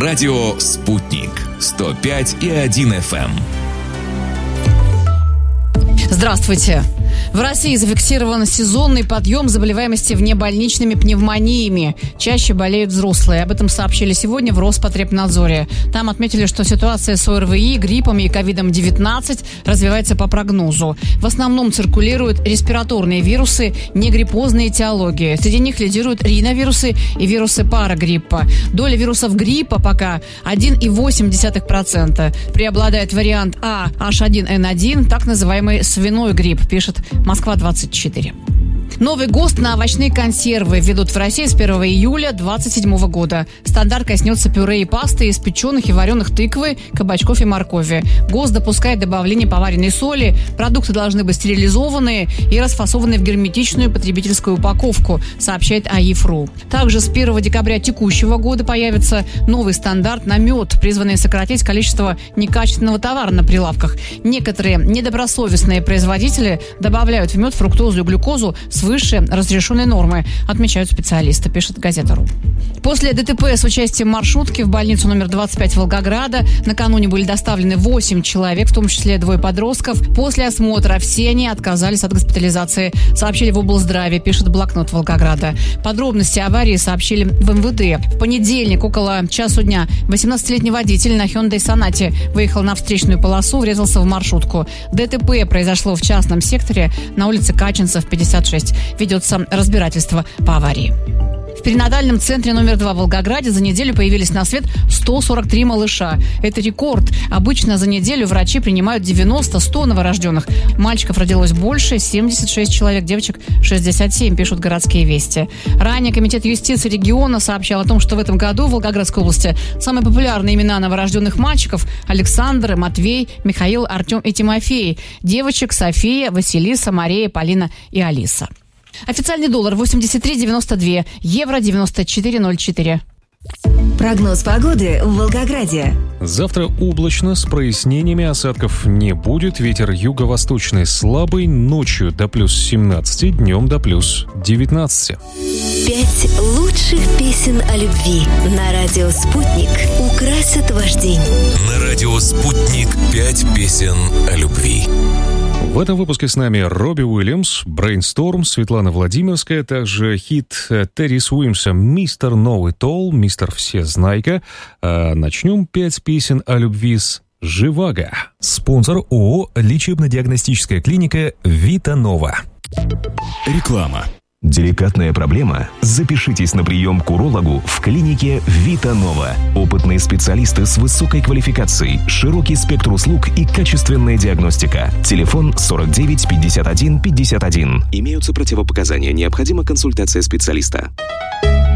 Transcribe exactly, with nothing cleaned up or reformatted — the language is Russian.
Радио «Спутник». сто пять и один эф эм. Здравствуйте. В России зафиксирован сезонный подъем заболеваемости внебольничными пневмониями. Чаще болеют взрослые. Об этом сообщили сегодня в Роспотребнадзоре. Там отметили, что ситуация с ОРВИ, гриппом и ковид девятнадцать развивается по прогнозу. В основном циркулируют респираторные вирусы, негриппозные этиологии. Среди них лидируют риновирусы и вирусы парагриппа. Доля вирусов гриппа пока один и восемь десятых процента. Преобладает вариант А эйч один эн один, так называемый свиной грипп, пишет Москва двадцать четыре. Новый ГОСТ на овощные консервы введут в России с первого июля две тысячи двадцать седьмого года. Стандарт коснется пюре и пасты из печеных и вареных тыквы, кабачков и моркови. ГОСТ допускает добавление поваренной соли. Продукты должны быть стерилизованы и расфасованы в герметичную потребительскую упаковку, сообщает АИФ.ру. Также с первого декабря текущего года появится новый стандарт на мед, призванный сократить количество некачественного товара на прилавках. Некоторые недобросовестные производители добавляют в мед фруктозу и глюкозу свыше разрешенной нормы, отмечают специалисты, пишет Газета.ру. После ДТП с участием маршрутки в больницу номер двадцать пять Волгограда накануне были доставлены восемь человек, в том числе двое подростков. После осмотра все они отказались от госпитализации, сообщили в облздраве, пишет блокнот Волгограда. Подробности аварии сообщили в эм вэ дэ. В понедельник около часу дня восемнадцатилетний водитель на Hyundai Sonata выехал на встречную полосу, врезался в маршрутку. ДТП произошло в частном секторе на улице Качинцев, пятьдесят шесть. Ведется разбирательство по аварии. В перинатальном центре номер два в Волгограде за неделю появились на свет сто сорок три малыша. Это рекорд. Обычно за неделю врачи принимают девяносто-сто новорожденных. Мальчиков родилось больше, семьдесят шесть человек, девочек шестьдесят семь, пишут городские вести. Ранее Комитет юстиции региона сообщал о том, что в этом году в Волгоградской области самые популярные имена новорожденных мальчиков – Александр, Матвей, Михаил, Артем и Тимофей. Девочек – София, Василиса, Мария, Полина и Алиса. Официальный доллар восемьдесят три девяносто два, евро девяносто четыре ноль четыре. Прогноз погоды в Волгограде. Завтра облачно, с прояснениями, осадков не будет. Ветер юго-восточный слабый, ночью до плюс семнадцати, днем до плюс девятнадцати. Пять лучших песен о любви на радио «Спутник» украсят ваш день. На радио «Спутник» пять песен о любви. В этом выпуске с нами Робби Уильямс, Brainstorm, Светлана Владимирская, также хит Террис Уимса «Мистер Know It All», «Мистер Всезнайка». А начнем пять песен о любви с «Живаго». Спонсор ООО «Лечебно-диагностическая клиника Витанова». Реклама. Деликатная проблема? Запишитесь на прием к урологу в клинике Витанова. Опытные специалисты с высокой квалификацией, широкий спектр услуг и качественная диагностика. Телефон сорок девять пятьдесят один пятьдесят один. Имеются противопоказания. Необходима консультация специалиста.